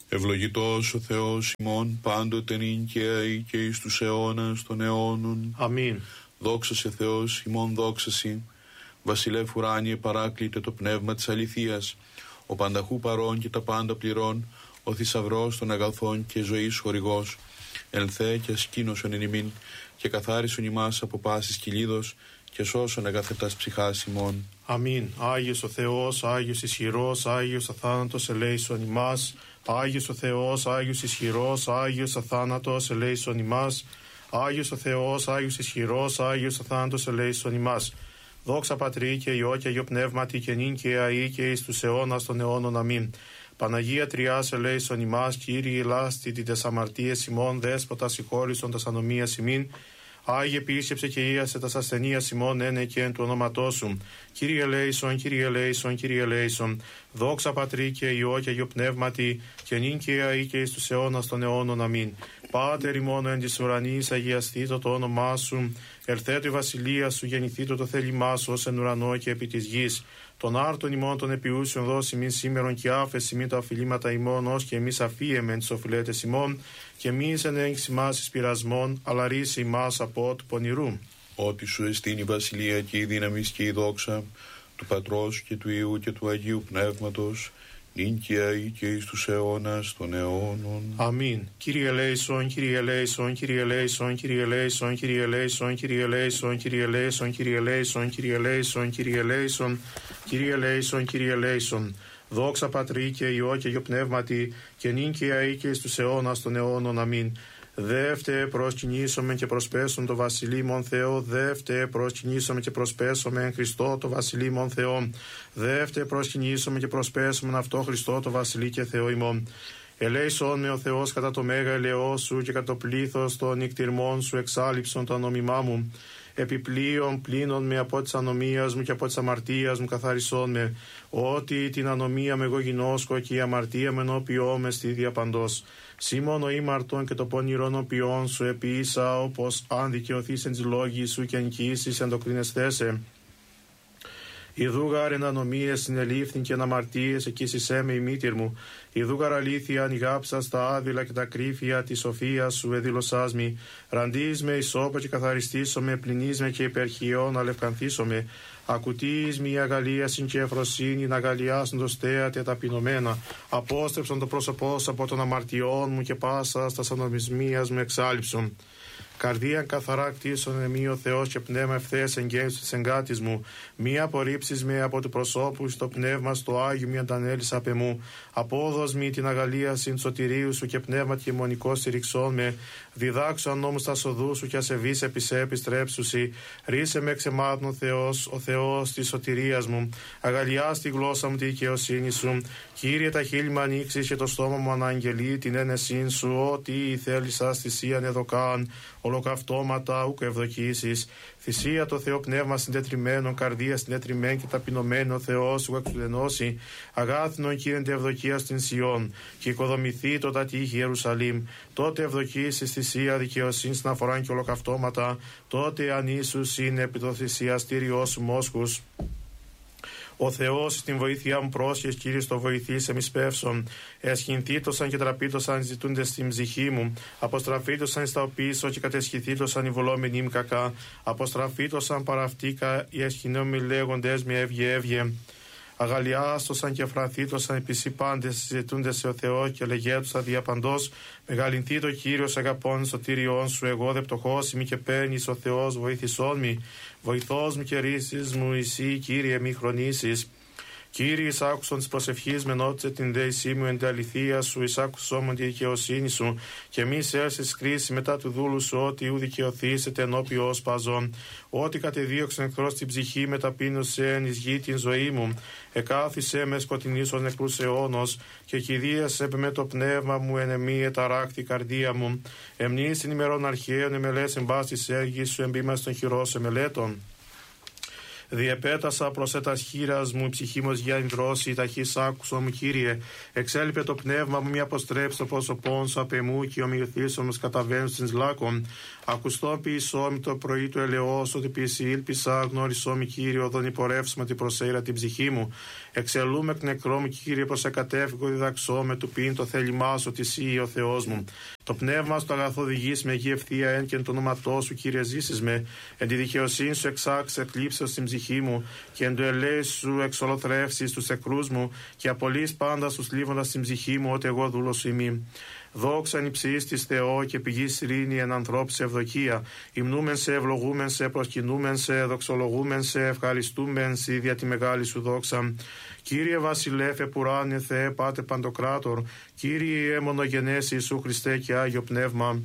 Ευλογητός ο Θεός ημών πάντοτε νυν και αεί και εις τους αιώνας των αιώνων. Αμήν. Δόξα σε Θεός ημών δόξα σοι. Βασιλεύ ουράνιε παράκλητε το πνεύμα της αληθείας, ο πανταχού παρών και τα πάντα πληρών, ο θησαυρός των αγαθών και ζωής χορηγός. Ελθέ και ασκήνωσον εν ημίν και καθάρισον ημάς από πάσης κυλίδος και σώσον αγαθετάς ψυχάς ημών. Αμήν. Άγιος ο Θεός, Άγιος ισχυρός, Άγιος αθάνατος ελέησον ημάς. Άγιος ο Θεός, Άγιος ισχυρός, Άγιος αθάνατος ελέησον ημάς. Άγιος ο Θεός, Άγιος ισχυρός, Άγιος αθάνατος ελέησον ημάς. Δόξα Πατρί και Υιό και Αγιο Πνεύματι και νυν και αεί και εις τους αιώνας των αιώνων. Αμήν. Παναγία Τριάς ελέησον ημάς, Κύριε ελάστη τες αμαρτίες ημών, Δέσποτα συγχώρησον τας ανομίας ημίν. Άγιε επίσκεψε και ίασε τας ασθενείας ημών, ένε και εν του ονόματός σου. Κύριε ελέησον, Κύριε ελέησον, Κύριε ελέησον. Δόξα Πατρί και Υιό και Αγιο Πνεύματι και νυν και αεί και εις τους αιώνας των αιώνων. Αμήν. Πάτερ ημών εν της ουρανής, αγιαστήτω το όνομά σου. Ελθέτω η βασιλεία σου, γεννηθήτω το θέλημά σου ως εν ουρανό και επί της γης. Των άρτων ημών των επιούσιων δώσει μην σήμερον και άφεση μην τα οφειλήματα ημών, ως και εμείς αφίεμεν τις οφειλέτες ημών, και μη εν έγξη μας εις πειρασμών, αλλά ρίσε ημάς από του πονηρού. Ότι σου εστίν η βασιλεία και η δύναμη και η δόξα του Πατρός και του Υιού και του Αγίου Πνεύματος, νυν και αεί και εις τους αιώνας των αιώνων. Αμήν. Κύριε ελέησον, Κύριε ελέησον, Κύριε ελέησον, Κύριε ελέησον, Κύριε ελέησον, Κύριε ελέησον, Κύριε ελέησον, Κύριε ελέησον, Κύριε ελέησον, Κύριε ελέησον, Κύριε ελέησον, Κύριε ελέησον. Δόξα Πατρί και Υιό και Αγιο Πνεύματι και νυν και αεί και εις τους αιώνας των αιώνων. Αμήν. Δεύτε προσκυνήσομεν και προσπέσον το βασιλείμον Θεό, δεύτε προσκυνήσομεν και προσπέσομεν εν Χριστώ το βασιλείμον Θεό, δεύτε προσκυνήσομεν και προσπέσομεν αυτό Χριστό το βασιλεί και Θεό ημών. Ελέησον με ο Θεός κατά το μέγα ελαιό σου και κατά το πλήθος των νικτυρμών σου εξάλειψον το ανομιμά μου. Επιπλέον πλύνον με από της ανομίας μου και από της αμαρτίας μου καθαρισόν με, ότι την ανομία με εγώ γινώσκω και η αμαρτία με ενώπιό με στη διαπαντός. Σίμων ο ήμαρτον και το πονηρόν οποιόν σου επίησα, όπως αν δικαιωθείς εν της λόγης σου και εν κοίησης εντοκρινεσθέσαι. Ιδούγαρ εν ανομίες συνελήφθην και εν αμαρτίες εκείσισέ με η μήτηρ μου. Ιδούγαρ αλήθεια ανηγάψα στα άδειλα και τα κρύφια της σοφίας σου εδήλωσάς μη. Ραντείς με ισόπα και καθαριστήσω με, πληνείς με και υπερχιών αλευκανθήσω με. Ακουτείς μη η αγαλίασιν και ευφροσύνη, να αγαλιάσουν το στέαται ταπεινωμένα. Απόστρεψον το πρόσωπό σου από των αμαρτιών μου και πάσα στα ανομισμίας μου εξάλειψον. Καρδία καθαρά κτίσον εμεί ο Θεός και πνεύμα ευθέας εγγέννησης της εγκάτης μου. Μη απορρίψεις με από του προσώπου στο πνεύμα στο Άγιο μη αντανέλεις απ' εμού. Απόδος μη την αγαλίασιν σωτηρίου σου και πνεύμα και μονικό στηριξών με. Διδάξου αν νόμους τα σοδού σου και ασεβείς επισέ επιστρέψουσι. Ρίσε με εξεμάτων ο Θεός της σωτηρίας μου. Αγαλιάς τη γλώσσα μου τη δικαιοσύνη σου. Κύριε τα χείλη μου ανοίξεις και το στόμα μου αναγγελεί την ένεσήν σου. Ό,τι θέλησα θυσίαν εδωκάν. Ολοκαυτώματα ούκ ευδοκίσεις. Θυσία το Θεό πνεύμα συντετριμένον, καρδία συντετριμένη και ταπεινωμένο ο Θεός ουκ εξουδενώσει. Αγάθινον κύριε ευδοκία στην Σιών. Και οικοδομηθεί το τα τύχη Ιερουσαλήμ. Τότε ευδοκίσεις θυσία δικαιοσύνη στην αφορά και ολοκαυτώματα. Τότε αν Ιησούς είναι επί το θυσιαστήριό σου μόσχους. Ο Θεός στην βοήθειά μου πρόσχες, Κύριε, στο βοηθήσε μη σπεύσον. Εσχυνθήτωσαν και τραπήτωσαν ζητούντες στην ψυχή μου. Αποστραφήτωσαν στα οπίσω και κατεσχυθήτωσαν οι βολόμενοι μου κακά. Αποστραφήτωσαν παραυτήκα οι εσχυνόμοι λέγοντες με έβγε. Αγαλιάστοσαν και φραθήτωσαν επισή πάντες συζητούντες σε ο Θεό και λεγέτουσα διαπαντός. Μεγαλυνθεί το Κύριος αγαπών σωτήριών σου. Εγώ δε πτωχός ημί και παίρνεις ο Θεός βοήθησόν μη. Βοηθός μου και ρίσεις μου εσύ, Κύριε, μη χρονίσεις. Κύριε, εισάκουσον της προσευχής με νότισε την δέησή μου εν τη αληθεία σου, εισάκουσον μου τη δικαιοσύνη σου, και μη σέρσεις κρίση μετά του δούλου σου, ότι ου δικαιωθήσετε ενώπιό παζών. Ότι κατεδίωξεν εχθρός την ψυχή, με ταπείνωσε εν εις γη την ζωή μου. Εκάθισε με σκοτεινής ως νεκρούς αιώνος, και κηδίασε με το πνεύμα μου εν εμή εταράκτη καρδία μου. Εμνείς την ημερών αρχαίων εμελές εν πάσης έργης σου, εμπήμας των χειρός εμελέτων. Διεπέτασα προς ετας χείρας μου, η ψυχή μου για δρόση, ταχύς άκουσον μου, Κύριε. Εξέλιπε το πνεύμα μου, μη αποστρέψει το πρόσωπόν σου απ' εμού και ομοιωθήσον μας καταβαίνουν στην λάκων. Ακουστό ποιησό μη το πρωί του ελαιός, ότι ποιησή ήλπισα, γνώρισό μη, Κύριε, οδόν υπορεύσμα την προσέειρα την ψυχή μου. Εξελούμε εκ νεκρό μου, Κύριε, προς εκατέφυγο διδαξώ με του ποιήν το θέλημά σου, ότι εσύ ο Θεός μου. Το πνεύμα στο αγαθό οδηγείς με γη ευθεία εν και εν το όνοματό σου, Κύριε, ζήσεις με. Εν τη δικαιοσύνη σου εξάξε εκλείψεως στην ψυχή μου και εν το ελέη σου εξολοθρεύσεις τους εκρούς μου και απολύεις πάντα στους λίβοντας στην ψυχή μου, ότι εγώ δούλος σου ημί. Δόξα νυψής της Θεό και πηγής ειρήνη εν ανθρώπου σε ευδοκία. Υμνούμεν σε, ευλογούμεν σε, προσκυνούμεν σε, δοξολογούμεν σε, ευχαριστούμεν σε δια τη μεγάλη σου δόξα. Κύριε Βασιλεύ, επουράνιε Θεέ, Πάτερ Παντοκράτορ, Κύριε μονογενές Ιησού Χριστέ και Άγιο Πνεύμα.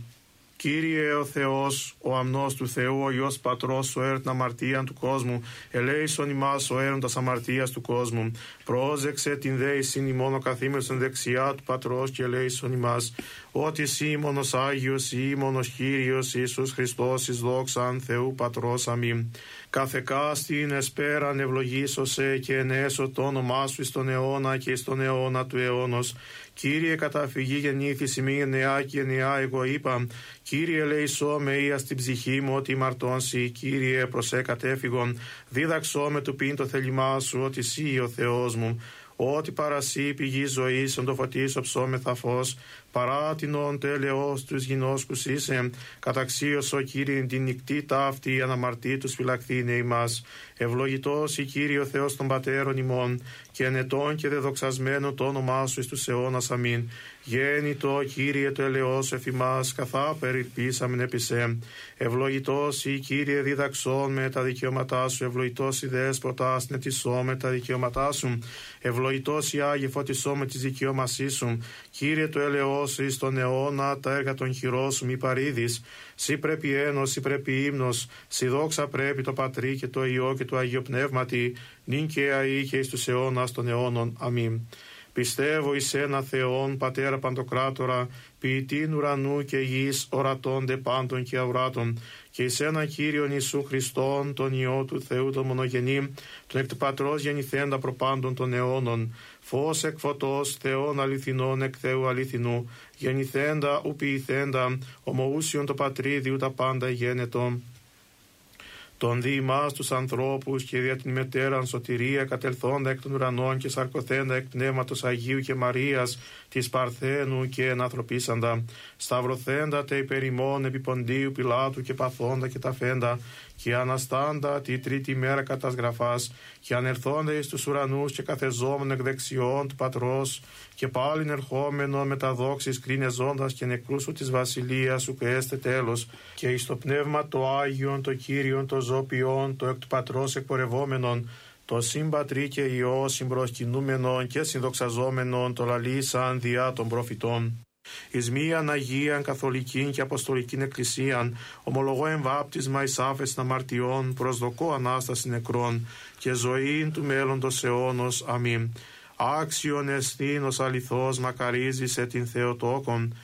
Κύριε ο Θεός, ο αμνός του Θεού, ο Υιός Πατρός, ο έρτν αμαρτίαν του κόσμου, ελέησον ημάς ο έροντας αμαρτίας του κόσμου. Πρόσεξε την δέησιν ημών ο καθήμενος δεξιά του Πατρός και ελέησον ημάς. Ότι εσύ ημώνος Άγιος, ημώνος Κύριος Ιησούς Χριστός, εις δόξαν Θεού Πατρός, αμήν. Καθεκάστην εσπέραν ευλογήσωσε και ενέσω το όνομά σου εις τον αιώνα και εις τον αιώνα του αιώνος. Κύριε, καταφυγή γεννήθηση μη γενεά και γενεά εγώ είπα. Κύριε, ελέησό με ία στην ψυχή μου ότι μαρτώνσει. Κύριε, προσέ κατέφυγον. Δίδαξό με του πίν το θέλημά σου ότι εσύ ο Θεός μου. Ότι παρασύ πηγή ζωής, ον το φωτίσω ψώμεθα φως, παράτηνον τέλεος τους γινώσκους είσαι, καταξίωσο Κύριε την νυχτή ταύτη, αναμαρτήτους φυλαχθήνε ημάς. Ευλογητός η Κύριε ο Θεός των πατέρων ημών, και ενετών και δεδοξασμένο το όνομά σου εις τους αιώνας, αμήν. Γέννητο Κύριε το ελεός εφ' ημάς, καθά περιπίσαμεν επισέ. Ευλογητός η Κύριε δίδαξόν με τα δικαιώματά σου, ευλογητός η Δέσποτας νετισό με τα δικαιώματά σου, ευλογητός η Άγιε φωτισό με τις δικαιώμασή σου. Κύριε το ελεός εις τον αιώνα, τα έργα των χειρών σου μη παρήδεις. Σύ πρέπει ένος, σύ πρέπει ύμνος, σύ δόξα πρέπει το Πατρί και το Υιό και το Αγίο Πνεύματι, νυν και αεί και εις τους αιώνας των αιώνων. Αμήν. Πιστεύω εις ένα Θεόν, Πατέρα Παντοκράτορα, ποιητήν ουρανού και γης, ορατώνται πάντων και αουράτων, και εις ένα Κύριον Ιησού Χριστόν, τον Υιό του Θεού τον μονογενή, τον εκ του Πατρός γεννηθέντα προπάντων των αιώνων, φως εκ φωτός, Θεόν αληθινών εκ Θεού αληθινού, γεννηθέντα ου ποιηθέντα, ομοούσιον το Πατρίδι τα πάντα γένετο. Τον δι' ημάς τους ανθρώπους και δια την μετέραν σωτηρία κατελθόντα εκ των ουρανών και σαρκωθέντα εκ πνεύματος Αγίου και Μαρίας της Παρθένου και ενανθρωπίσαντα, σταυρωθέντα τε υπερ ημών επί Ποντίου Πιλάτου και παθόντα και ταφέντα, και αναστάντα τη τρίτη μέρα κατας γραφάς, και ανερθόντα εις τους ουρανούς και καθεζόμουν εκ δεξιών του Πατρός, και πάλιν ερχόμενο με τα δόξης κρίνεζόντας και νεκρούς σου της βασιλείας σου και έστε τέλος, και εις το πνεύμα το Άγιον, το Κύριον, το ζώπιον, το εκ του Πατρός εκπορευόμενον, το συμπατρί και Υιό συμπροσκυνούμενον και συνδοξαζόμενον, το λαλήσαν διά των προφητών. Εις μίαν Αγίαν Καθολικήν και Αποστολικήν Εκκλησίαν, ομολογώ εμβάπτισμα εις άφεσιν αμαρτιών, προσδοκώ Ανάσταση νεκρών και ζωήν του μέλλοντος αιώνος. Αμήν. Άξιον εστίν αληθώς μακαρίζησε την Θεοτόκον,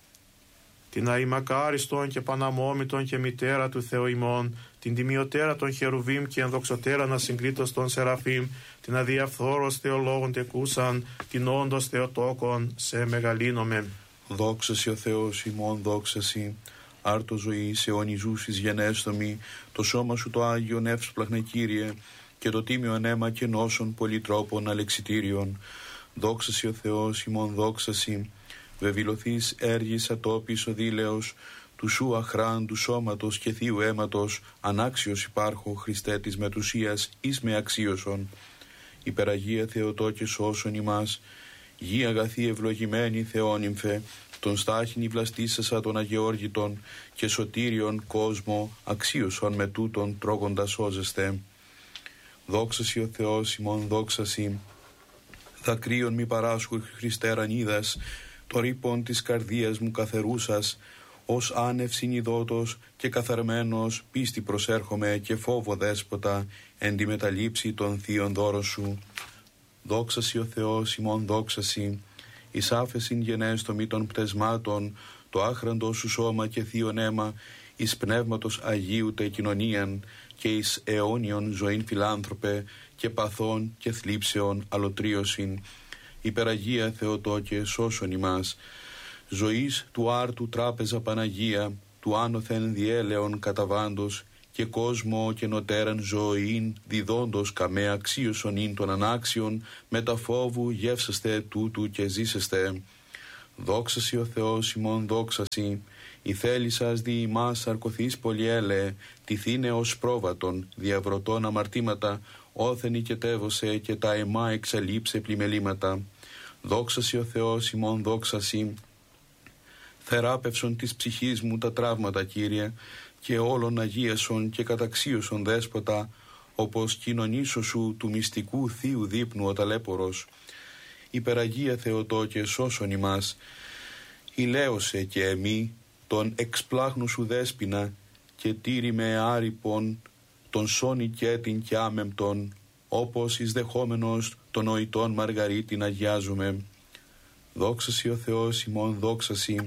την αημακάριστον και παναμόμητον και μητέρα του Θεού ημών, την τιμιωτέρα των Χερουβίμ και ενδοξωτέραν ασυγκρίτως των Σεραφείμ, την αδιαφθόρος Θεολόγων τεκούσαν, την όντως Θεοτόκον σε μεγαλύνομεν. Δόξασι ο Θεός ημών, δόξασι, άρτο ζωής αιωνιζούσις γενέστομη, το σώμα σου το Άγιον εύσπλαχνε Κύριε, και το τίμιον αίμα και νόσων πολυτρόπων αλεξιτήριων. Δόξασι ο Θεός ημών, δόξασι, βεβηλωθείς έργης ατόπης ο δήλεος, του σου αχράν του σώματος και θείου αίματος, ανάξιος υπάρχω Χριστέ της μετουσίας εις με αξίωσον. Υπεραγία Θεοτό και σώσον ημάς, γη αγαθή ευλογημένη Θεόνυμφε, τον στάχην βλαστήσασα των αγεώργητων και σωτήριον κόσμο αξίωσον με τούτον τρώγοντα σώζεστε. Δόξασι ο Θεός ημών, δόξασι, δακρύων μη παράσχου Χριστέ ρανίδας, το ρήπον της καρδίας μου καθερούσας, ως άνευ συνειδότος και καθαρμένος πίστη προσέρχομαι και φόβο δέσποτα εν τη μεταλήψη των θείων δώρων σου. Δόξασι ο Θεός ημών, δόξασι, εις άφεσιν γενέστομη των πτεσμάτων, το άχραντο σου σώμα και θείον αίμα, εις πνεύματος Αγίου τε κοινωνίαν, και εις αιώνιον ζωήν φιλάνθρωπε και παθών και θλίψεων αλωτρίωσιν. Υπεραγία Θεοτόκε σώσον ημάς. Ζωής του άρτου τράπεζα Παναγία, του άνωθεν διέλεον καταβάντος και κόσμο και νοτέραν ζωήν διδόντος καμέ αξίωσον ειν των ανάξιων, με τα φόβου γεύσαστε τούτου και ζήσεστε. Δόξασι ο Θεός ημών δόξασι, η θέλησας δι' ημάς αρκωθείς πολυέλε, τυθήνε ως πρόβατον, διαβρωτών αμαρτήματα, όθεν οικετεύωσε και τα αιμά εξαλείψε πλημελήματα. Δόξασι ο Θεός ημών δόξασι, θεράπευσον της ψυχής μου τα τραύματα Κύριε, και όλων αγίασον και καταξίωσον Δέσποτα, όπως κοινωνήσω σου του μυστικού θείου δείπνου ο ταλέπορος. Υπεραγία Θεοτόκε σώσον ημάς, ηλαίωσε και εμεί τον εξπλάχνου σου δέσποινα, και τήρη με άρυπον τον σώνη και την κι άμεμπτον, όπως εισδεχόμενος των νοητών Μαργαρίτην αγιάζουμε. Δόξασι ο Θεός ημών δόξασι,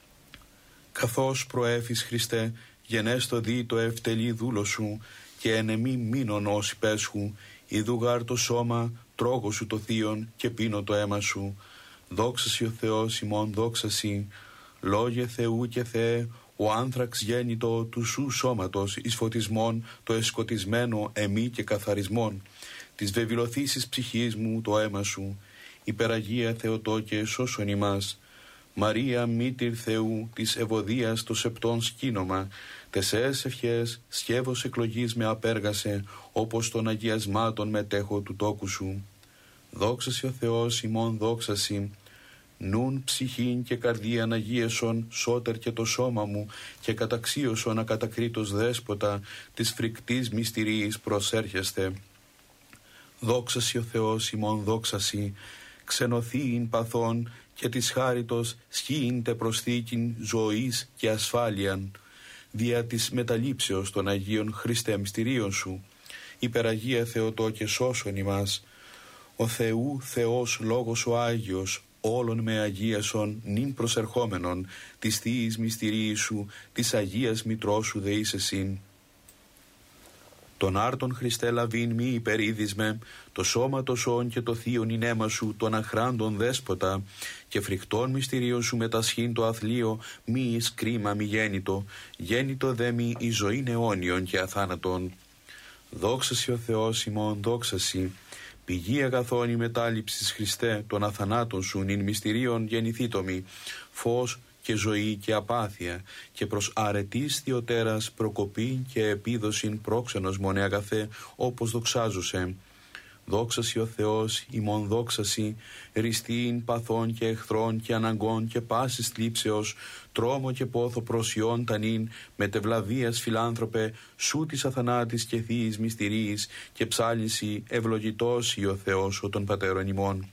καθώς προέφης Χριστέ, γενέστο δι το ευτελή δούλο σου, και εν εμή μείνον ως υπέσχου, ιδού γάρ το σώμα, τρώγω σου το θείον και πίνω το αίμα σου. Δόξασι ο Θεός ημών δόξασι, λόγε Θεού και Θεέ, ο άνθραξ γέννητο του σου σώματος, εις φωτισμόν το εσκοτισμένο εμεί και καθαρισμόν, της βεβηλωθήσης ψυχής μου το αίμα σου. Υπεραγία Θεοτόκε σώσον ημάς. Μαρία μήτηρ Θεού, της ευωδίας το σεπτόν σκήνομα, τεσσές ευχές σκεύος εκλογής με απέργασε, όπως των αγιασμάτων μετέχω του τόκου σου. Δόξασι ο Θεός ημών δόξασι, νουν ψυχήν και καρδίαν αγίεσον σώτερ και το σώμα μου, και καταξίωσον ακατακρίτως Δέσποτα, της φρικτής μυστηρίης προσέρχεστε. Δόξασι ο Θεός ημών δόξασι, ξενωθείην παθών και της χάριτος σχήειντε προσθήκην ζωής και ασφάλειαν, δια της μεταλήψεως των Αγίων Χριστέ μυστηρίων σου. Υπεραγία Θεοτόκε σώσον ημάς. Ο Θεού Θεός Λόγος ο Άγιος, όλων με αγίασον νυν προσερχόμενον, της Θείας μυστηρίης σου, της Αγίας Μητρός σου δεήσεσιν. Τον άρτον Χριστέ λαβήν μη υπερίδισμε, το σώμα το σών και το θείον η νέμα σου, τον αχράντον Δέσποτα, και φρικτών μυστηρίων σου μετασχήν το αθλείο, μη εις κρίμα μη γέννητο, γέννητο δε μη εις ζωήν αιώνιον και αθάνατον. Δόξασι ο Θεός ημών δόξασι, πηγή αγαθών η μετάληψης Χριστέ, των αθανάτων σου νυν μυστηρίων γεννηθήτομη, φως και ζωή και απάθεια, και προς αρετής Θεοτέρας προκοπήν και επίδοσιν πρόξενος μονε αγαθέ, όπως δοξάζουσε. Δόξασι ο Θεός ημών δόξασι, ριστήν παθών και εχθρών και αναγκών και πάσης θλίψεως, τρόμο και πόθο προσιών τανήν, μετευλαβίας φιλάνθρωπε, σου της αθανάτης και θείης μυστηρίης, και ψάλιση ευλογητός ο Θεός ο των πατέρων ημών.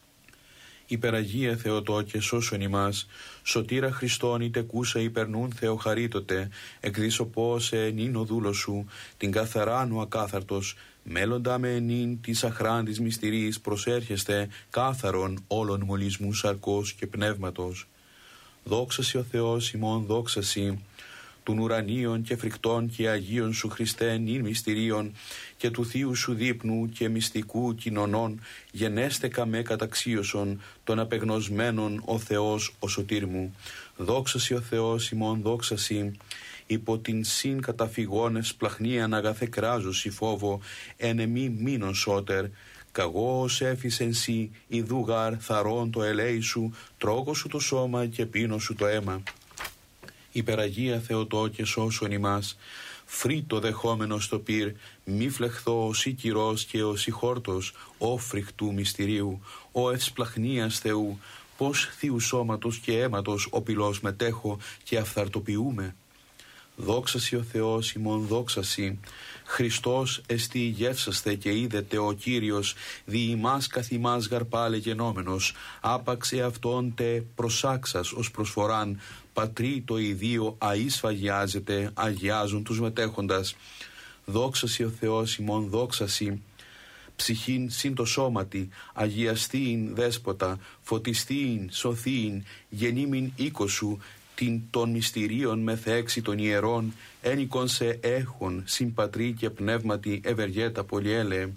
Υπεραγία Θεοτόκε σώσον ημάς, σωτήρα Χριστόν είτε κούσα υπερνούν Θεοχαρίτοτε, εκδίσωπό σε ενήν ο δούλος σου, την καθαράνου ακάθαρτος, μέλλοντα με ενήν της αχράντης μυστηρίης προσέρχεστε, κάθαρον όλων μολυσμού σαρκός και πνεύματος. Δόξασι ο Θεός ημών δόξασι, των ουρανίων και φρικτών και αγίων σου Χριστέ νυν μυστηρίων, και του θείου σου δείπνου και μυστικού κοινωνών, γενέστε καμέ καταξίωσον των απεγνωσμένων ο Θεός ο σωτήρ μου. Δόξασι ο Θεός ημών δόξασι, υπό την συν καταφυγόνες πλαχνίαν αγαθέ κράζωση φόβο, εν εμή μείνον σώτερ, καγώ ως έφησεν σοι, ιδού γάρ θαρών το ελέη σου, τρώγω σου το σώμα και πίνω σου το αίμα. Υπεραγία Θεοτόκε σώσον ημάς, φρύτο δεχόμενο στο πυρ, μη φλεχθώ ως κυρός και ως χόρτος, ο φρικτού μυστηρίου, ο ευσπλαχνίας Θεού, πως θείου σώματος και αίματος ο πυλός μετέχω και αυθαρτοποιούμε. Δόξασι ο Θεός ημών δόξασι, Χριστός εστί γεύσαστε και είδετε ο Κύριος, δι' ημάς καθ' ημάς γαρπάλε γενόμενος, άπαξε αυτόν τε προσάξας ως προσφοράν, πατρί το ιδίο αείσφαγιάζεται, αγιάζουν τους μετέχοντας. Δόξασι ο Θεός ημών δόξασι, ψυχήν συν το σώματι, αγιαστήν Δέσποτα, φωτιστήν, σωθήν, γεννήμην οίκο σου, των μυστηρίων μεθέξη των ιερών, ένικον σε έχων, συμπατρί και πνεύματι ευεργέτα πολυέλε.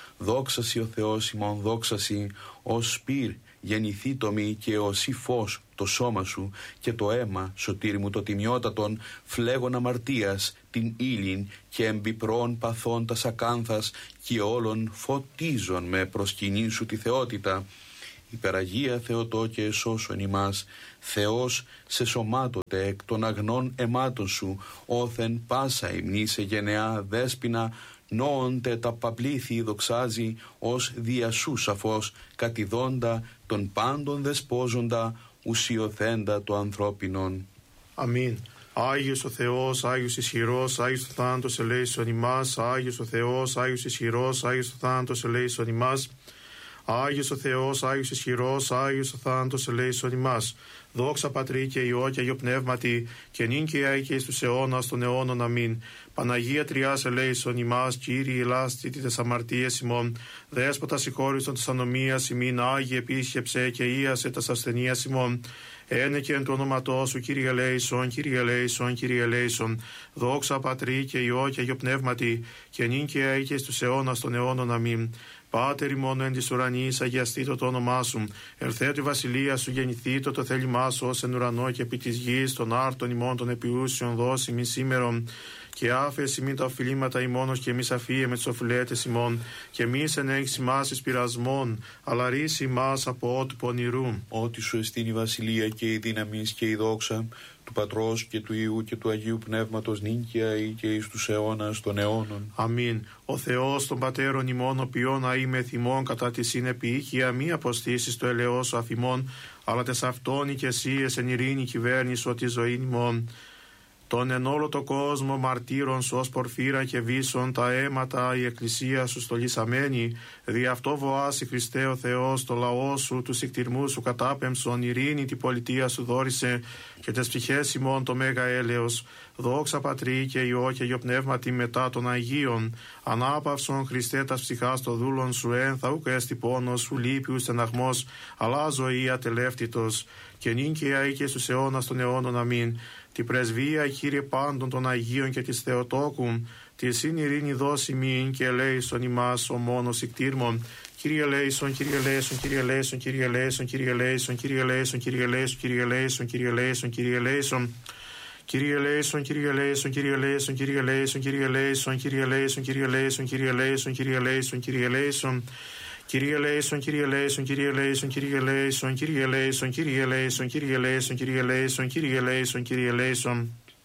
Δόξασι ο Θεός ημών, δόξασι, ως σπήρ γεννηθήτομη και ως η φως το σώμα σου και το αίμα, σωτήρι μου το τιμιότατον, φλέγον αμαρτίας, την ύλην και εμπιπρών παθών τας ακάνθας και όλων φωτίζον με προσκυνήν σου τη θεότητα. Υπεραγία Θεοτό και εσώσον ημάς, Θεός σε σωμάτοτε εκ των αγνών αιμάτων σου, όθεν πάσα υμνήσε γενεά δέσποινα, νόοντε τα παπλήθη δοξάζει, ως διασού σαφώς κατηδόντα των πάντων δεσπόζοντα, ουσιοθέντα το ανθρώπινον. Αμήν. Άγιος ο Θεός, Άγιος ισχυρός, Άγιος ο θάνατος ελέησον ημάς, Άγιος ο Θεός, Άγιος ισχυρός, Άγιος ο θάνατος ελέησον ημάς. Άγιος ο Θεός, Άγιος ισχυρός, Άγιος ο θάνατος ελέησον ημάς. Δόξα Πατρί και Υιό και Αγιο Πνεύματι, και νυν και αεί και εις τους αιώνας των αιώνων. Αμήν. Παναγία Τριάς ελέησον ημάς, Κύριε ελάστητη τες αμαρτίες ημών, Δέσποτα συγχώρησον τες ανομίας ημίν, Άγιε επίσκεψε και ίασε τας ασθενείας ημών. Ένε και εν του ονόματός σου, Κύριε ελέησον, Κύριε ελέησον, Κύριε ελέησον. Δόξα Πατρί και Υιό και Αγιο Πνεύματι, και νυν και αεί και εις τους αιώνας των αιώνων. Αμήν. Πάτερ ημών εν της ουρανής, αγιαστήτω το όνομά σου. Ερθέτω η βασιλεία σου, γεννηθήτω το θέλημά σου, ως εν ουρανό και επί της γης, των άρτων ημών των επιούσιων δώσει μη σήμερον. Και άφεση μην τα οφειλήματα ημώνος και μη αφίε με τις οφειλέτες ημών, και μη εν έχεις ημάς εις πειρασμών, αλλά ρίση ημάς από ό,τι πονηρού. Ότι σου εστίν η βασιλεία και η δύναμη και η δόξα του Πατρός και του Υιού και του Αγίου Πνεύματος, νυν και αεί και εις τους αιώνας των αιώνων. Αμήν. Ο Θεός των πατέρων ημών, οποίον αεί με θυμών κατά τη συνεπιοίκεια, μη αποστήσεις το ελαιό σου αφημών, αλλά τες αυτόν και εσύες εν ειρήνη κυβέρνηση ότι ζωή ημών. Τον εν όλο το κόσμο μαρτύρων σου ως πορφύρα και βίσον τα αίματα η εκκλησία σου στολισαμένη, δι' αυτό βοάσει Χριστέ ο Θεός το λαό σου, τους εκτιρμούς σου κατάπεμψον, ειρήνη τη πολιτεία σου δόρισε και τες ψυχές ημών το μέγα έλεος. Δόξα Πατρί και Υιό και Αγιο Πνεύματι μετά των Αγίων, ανάπαυσον Χριστέ τας ψυχάς το δούλον σου ένθα, ουκ έστι πόνος, σου λύπη ου στεναχμός, αλλά ζωή ατελεύτητος, και νυν και αεί και στους αιώνας των αιώνων. Αμήν. Τη πρεσβεία, Κύριε πάντων των Αγίων και της Θεοτόκου, τη συν ειρήνη δώσει μην και ελέησον ημάς ο μόνος ικτήρμον. Κύριε ελέησον, Κύριε ελέησον, Κύριε ελέησον, Κύριε ελέησον, Κύριε ελέησον, Κύριε ελέησον, Κύριε ελέησον, Κύριε ελέησον, Κύριε ελέησον, Κύριε ελέησον. Κύριε ελέησον, Κύριε ελέησον, Κύριε ελέησον, Κύριε ελέησον, Κύριε ελέησον, Κύριε ελέησον, Κύριε ελέησον, Κύριε ελέησον, Κύριε ελέησον, Κύριε ελέησον. Kyrie eleison, Kyrie eleison, Kyrie eleison, Kyrie eleison, Kyrie eleison, Kyrie eleison, Kyrie eleison, Kyrie eleison, Kyrie eleison, Kyrie eleison.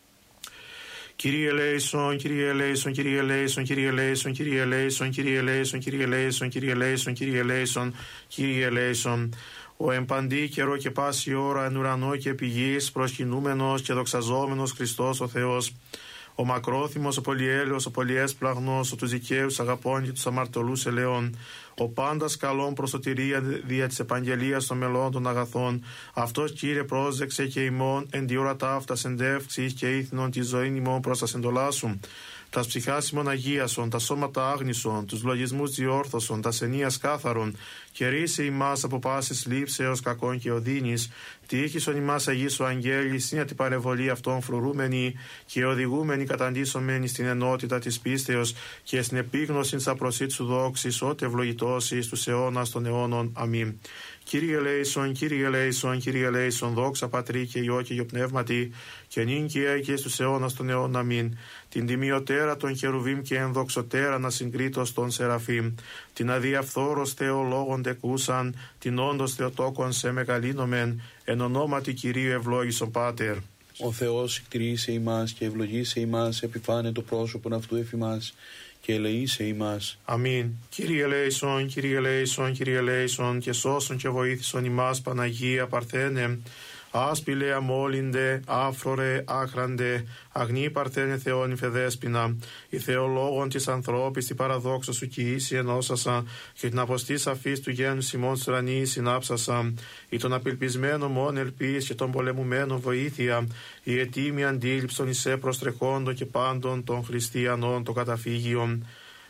Kyrie eleison, Kyrie eleison, Kyrie eleison, Kyrie eleison, Kyrie eleison, Kyrie eleison, Kyrie eleison, Kyrie eleison, Kyrie eleison, Kyrie eleison. Ο εμπαντή καιρό και πάση ώρα εν ουρανό και επί γης προσκυνούμενος και δοξαζόμενος Χριστός ο Θεός. Ο μακρόθυμος, ο πολυέλεος, ο πολυέσπλαγνος, ο τους δικαίους αγαπών και τους αμαρτωλούς ελαιών. Ο πάντας καλών προς σωτηρία δια της επαγγελίας των μελών των αγαθών. Αυτός, Κύριε, πρόσδεξε και ημών εν τη ώρα ταύτα εντεύξεις και ήθινον τη ζωή ημών προς τα εντολάς σου. Τας ψυχάς ημών αγίασον, τα σώματα άγνησον, τους λογισμούς διόρθωσον, τα ενίας κάθαρον, και ρίσε ημάς από πάσης λήψεως κακών και οδύνης, τύχησον ημάς αγίσου αγγέλη, συν την παρεμβολή αυτών φρουρούμενοι και οδηγούμενοι καταντήσομενοι στην ενότητα της πίστεως και στην επίγνωση της απροσίτ σου δόξης, ότε ευλογητώσει στους αιώνας των αιώνων. Αμήν. Κύριε ελέησον, Κύριε ελέησον, Κύριε ελέησον, δόξα Πατρί και Υιό και Αγιο Πνεύματι, και νυν και αεί και στους αιώνας των αιώνων. Αμήν. Την τιμιωτέρα των χερουβίμ και ενδοξωτέρα να συγκρίτως των Σεραφείμ, την αδιαφθόρος Θεολόγων τεκούσαν, την όντως Θεοτόκον σε μεγαλύνομεν, εν ονόματι Κυρίου ευλόγησον Πάτερ. Ο Θεός εκτηρήσε ημάς και ευλογήσε ημάς, επιφάνε το πρόσωπον αυτού εφημάς και ελεήσε ημάς. Αμήν. Κύριε ελέησον, Κύριε ελέησον, Κύριε ελέησον, και σώσον και βοήθησον ημάς Παναγία Παρθένε. Άσπηλε αμόλυντε, άφρορε, άχραντε, αγνή Παρθένε Θεόν υφεδέσποινα, η Θεολόγων της ανθρώπης την παραδόξα σου κι ίση ενώσασα, και την αποστή σαφής του γένους ημών στρανή συνάψασα, ή των απελπισμένων μόν ελπίς και των πολεμουμένων βοήθεια, η ετήμη αντίληψη των εισέ προστρεχόντων και πάντων των χριστιανών των καταφύγιων.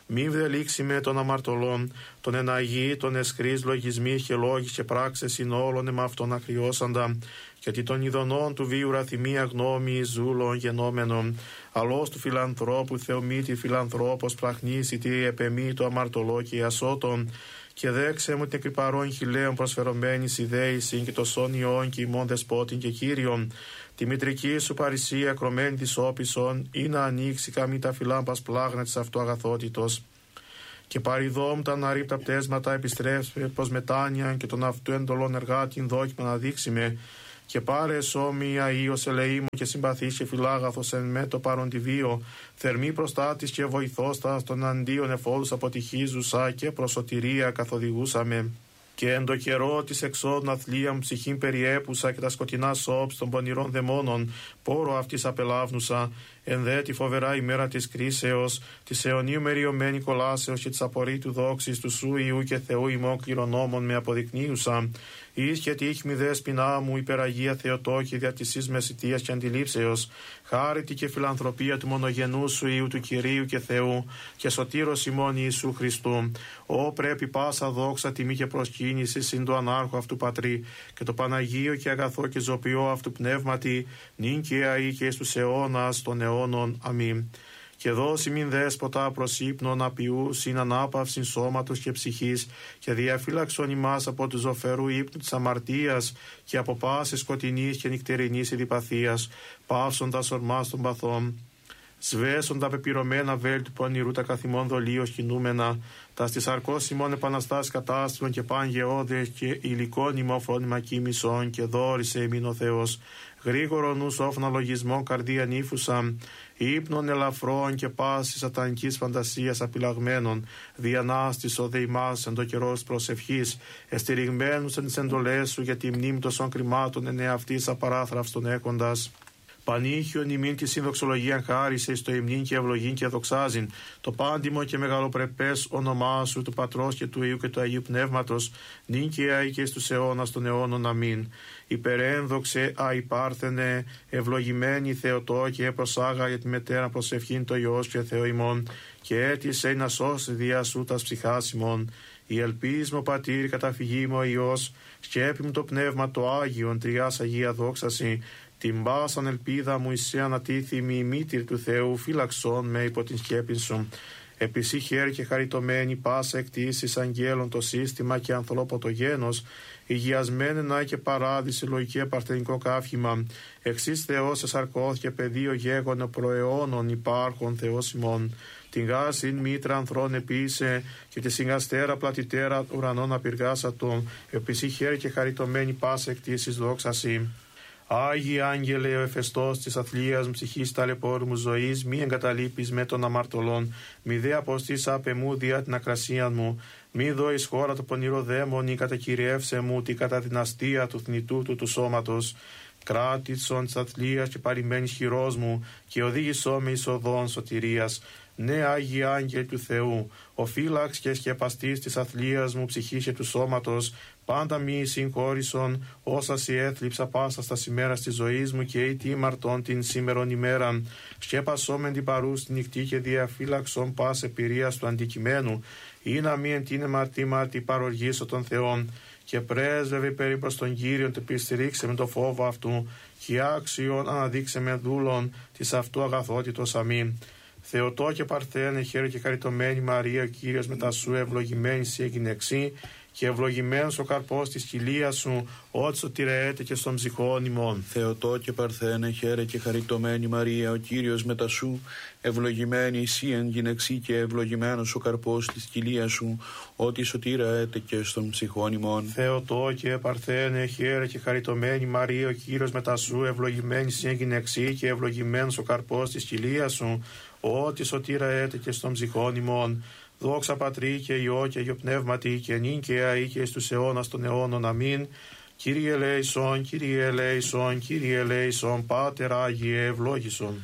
Μη βδελήξιμε των αμαρτωλών, των εναγεί, των εσχρείς λογισμοί και λόγοι και πράξες είναι όλων εμαυτών ακριώσαντα, γιατί των ειδονών του βίου ραθυμία γνώμη ζούλων γενόμενων, αλός του φιλανθρώπου θεομήτη φιλανθρώπος πραχνήσει τι επεμή το αμαρτωλό και ασώτων, και δέξε μου την κρυπαρών χιλέων προσφερωμένη ιδέηση και το σόνιον και ημών δεσπότην και κύριον, τη μητρική σου παρησία κρωμένη της όπισον, ή να ανοίξει καμή τα φυλάμπας πλάγνα της αυτού αγαθότητος. Και παριδόμ τα αναρρίπτα πτέσματα επιστρέψε προς μετάνοιαν και τον αυτού εντολών εργάτην δόκιμα να δείξουμε, και πάρε σώμια ίος ελεήμου και συμπαθής και φιλάγαθος εν με το παροντιβίο, θερμή προστάτης και βοηθώστα των αντίον εφόδους αποτυχίζουσα και προσωτηρία καθοδηγούσαμε. Και εν το καιρό της εξόδων αθλίαν ψυχήν περιέπουσα και τα σκοτεινά σώψ των πονηρών δαιμόνων, πόρο αυτής απελάβνουσα, εν δε τη φοβερά ημέρα της κρίσεως, της αιωνίου μεριωμένη κολάσεως και της απορρίτου δόξης του Σου Ιού και Θεού ημών κληρονόμων με αποδεικνύουσα, εις και τύχμη δέσποινά μου υπεραγία Θεοτόκη δια της εις μεσητείας και αντιλήψεως, χάρητη και φιλανθρωπία του μονογενού Σου Ιού του Κυρίου και Θεού και σωτήρος ημών Ιησού Χριστού. Ω πρέπει πάσα δόξα τιμή και προσκύνηση συν το ανάρχο αυτού πατρί και το Παναγίο και αγαθό και ζωπιό αυτού πνεύματι νυν και αεί και εις τους αιώνας των αιώνων. Αμήν. Και δώσει μην δέσποτα προς ύπνον απειού συν ανάπαυσιν σώματος και ψυχής και διαφύλαξον ημάς από του ζωφερού ύπνου της αμαρτίας και από πάσης σκοτεινής και νυχτερινής ειδιπαθίας, πάυσοντας ορμάς των παθών. Σβέσον τα πεπυρωμένα βέλη του πονηρού τα καθημών δολίως κινούμενα, τα στις αρκός ημών επαναστάσεις κατάστρων και παν γεώδες και υλικών ημών φρόνημα κοίμησον και δόρισε ημίν ο Θεός. Γρήγορο νου σόφνα λογισμών καρδία νύφουσα, ύπνων ελαφρών και πάσης σατανικής φαντασίας απειλαγμένων, διανάστης ο δεημάς εν το καιρό της προσευχής, εστηριγμένους εν τις εντολές σου για τη μνήμη τόσων κρυμάτων εν εαυτής απαράθραυστον έχοντας. Πανήχιον ημίν τη συνδοξολογίαν χάρισε εις το υμνήν και ευλογήν και δοξάζειν, το πάντιμο και μεγαλοπρεπές όνομά σου του Πατρός και του Υιού και του Αγίου Πνεύματος, νυν και αεί και στους αιώνας των αιώνων. Αμήν. Υπερένδοξε αϊπάρθενε, ευλογημένη Θεοτόκε, προσάγα για τη μετέρα προσευχήν το Υιός και Θεό ημών, και έτησε να σώσει δια σου τας ψυχάς ημών. Η ελπίς μου πατήρ καταφυγή μου ο Υιός, σκέπη μου το πνεύμα το Άγιον, τριάς Αγία δόξαση, την πάσαν ελπίδα μου εις σε ανατίθιμη μήτηρ του Θεού, φύλαξον με υπό την σκέπη σου. Επισή χέρι και χαριτωμένη πάσα εκτίσεις αγγέλων το σύστημα και ανθρώπο το γένος, υγιασμένη να και παράδειση λογική παρθενικό κάφημα, εξής Θεός εσαρκώθηκε πεδίο γέγονο προαιώνων υπάρχων Θεός ημών. Την γάσιν μήτρα ανθρών επίησε και τη συγκαστέρα πλατιτέρα ουρανών απειργάσατον, επισή χέρι και χαριτωμένη πάσα εκτίσεις δόξαση. Άγιοι Άγγελε, ο εφεστός της αθλίας μου ψυχής ταλαιπώρου μου ζωής, μη εγκαταλείπεις με των αμαρτωλών, μη δε αποστείς απ' εμού δια την ακρασία μου, μη δω εις χώρα το πονηρό δαίμονι, κατακυριεύσε μου την καταδυναστία του θνητού του σώματος. Κράτησον της αθλίας και παρημένης χειρός μου και οδήγησό με εις οδόν σωτηρίας. Ναι, Άγιοι Άγγελοι του Θεού, ο φύλαξ και σκεπαστής της αθλίας μου ψυχής και του σώματος, πάντα μη συγχώρησον όσα σοι έθλιψα πάσα στα ημέρας της ζωής μου και ή τίμαρτον την σήμερον ημέραν. Σκέπασόμεν την παρούς την νυχτή και διαφύλαξον πας επηρείας του αντικειμένου, ή να μη εν τίνε μαρτή παροργήσω των Θεών. Και πρέσβευε περί προς τον Κύριον τε πιστηρίξε με το φόβο αυτού, και άξιον αναδείξε με δούλων της αυτού αγαθότητος. Αμήν. Θεοτό και Παρθένε, χαίρε και χαριτωμένη Μαρία, ο Κύριος μετά σου ευλογημένη σύ εγγυνεξή, και ευλογημένος ο καρπός της κοιλίας σου, ότι σωτηρεέται και στον ψυχών ημών. Θεοτό και Παρθένε, χαίρε και χαριτωμένη Μαρία, ο Κύριος μετά σου ευλογημένη εσύ εν γυναιξή, και ευλογημένος ο καρπός της κοιλίας σου, ότι σωτηρεέται και στον ψυχών ημών. Θεοτό και Παρθένε, χαίρε και χαριτωμένη Μαρία, ο Κύριος μετά σου ευλογημένη εσύ εν γυναιξή, και ευλογημένος ο καρπός της κοιλίας σου, ότι σωτηρεέται και στον ψυχών ημών. Δόξα Πατρί και Υιό και Αγιο Πνεύματι, και νυν και αεί και εις τους αιώνας των αιώνων. Αμήν. Κύριε ελέησον, Κύριε ελέησον, Κύριε ελέησον, Πάτερ Άγιε ευλόγησον.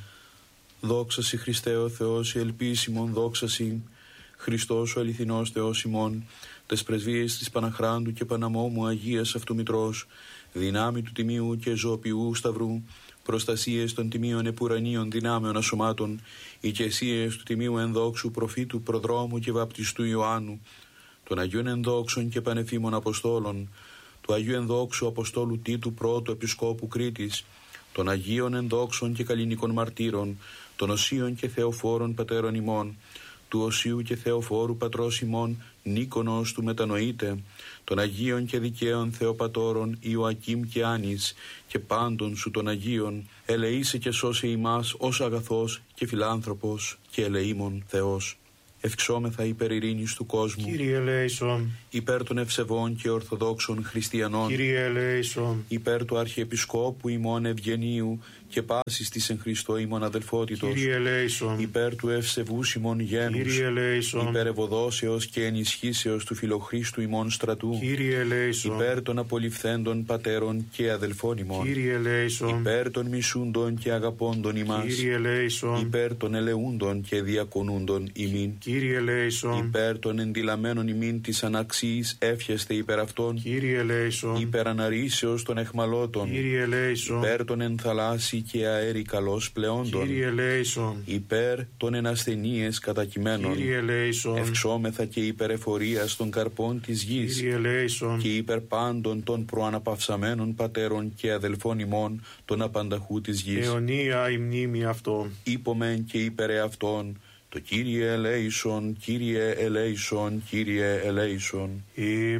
Δόξα σοι Χριστέ ο Θεός, η ελπίσιμον δόξα σοι, Χριστός ο αληθινός Θεός ημών, τες πρεσβείες της Παναχράντου και Παναμόμου Αγίας αυτού Μητρός, δυνάμει του Τιμίου και Ζωοποιού Σταυρού, προστασίες των τιμίων επουρανίων δυνάμεων ασωμάτων, οικεσίες του τιμίου ενδόξου προφήτου προδρόμου και βαπτιστού Ιωάννου, των Αγίων ενδόξων και πανεφήμων Αποστόλων, του Αγίου ενδόξου Αποστόλου Τίτου πρώτου Επισκόπου Κρήτης, των Αγίων ενδόξων και καλλινικών μαρτύρων, των Οσίων και Θεοφόρων πατέρων ημών, του Οσίου και Θεοφόρου πατρός ημών Νίκονος του μετανοείται, των Αγίων και δικαίων Θεοπατώρων Ιωακήμ και Άνης και πάντων σου των Αγίων, ελεήσε και σώσε ημάς ως αγαθός και φιλάνθρωπος και ελεήμων Θεός. Ευξόμεθα υπέρ ειρήνης του κόσμου, Κύριε ελέησον. Υπέρ των ευσεβών και ορθοδόξων χριστιανών, Κύριε ελέησον. Υπέρ του Αρχιεπισκόπου ημών Ευγενίου και πάσης της εν Χριστώ ημών αδελφότητος, Κύριε ελέησον. Υπέρ του ευσεβούς ημών γένους, Κύριε ελέησον. Υπέρ ευωδόσεως και ενισχύσεως του Φιλοχρίστου ημών στρατού, Κύριε ελέησον. Υπέρ των απολυφθέντων πατέρων και αδελφών ημών, Κύριε ελέησον. Υπέρ των μισούντων και αγαπώντων ημάς, Κύριε ελέησον. Υπέρ των ελεούντων και διακονούντων ημίν, Κύριε ελέησον. Υπέρ των ενδυλαμένων ημίν της αναξίης εύχεστε υπέρ αυτών, Κύριε ελέησον. Υπέρ αναρρήσεως των εχμαλώτων, Κύριε ελέησον. Υπέρ των ενθαλάσσι και αέρι καλώς πλεόντων, Κύριε ελέησον. Υπέρ των ενασθενείες κατακειμένων, Κύριε ελέησον. ευξόμεθα και υπέρ εφορίας των καρπών της γης, Κύριε ελέησον. και υπέρ πάντων των προαναπαυσαμένων πατέρων και αδελφών ημών των απανταχού της γης. Αιωνία η μνήμη αυτών. Είπομεν και υπέρ εαυτών, το Κύριε ελέησον, Κύριε ελέησον, Κύριε ελέησον.